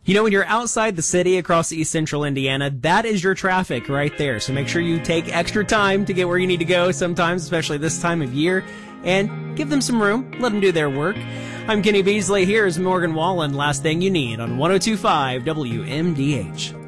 You know, when you're outside the city across East Central Indiana, that is your traffic right there. So make sure you take extra time to get where you need to go sometimes, especially this time of year, and give them some room. Let them do their work. I'm Kenny Beasley. Here's Morgan Wallen. Last thing you need on 102.5 WMDH.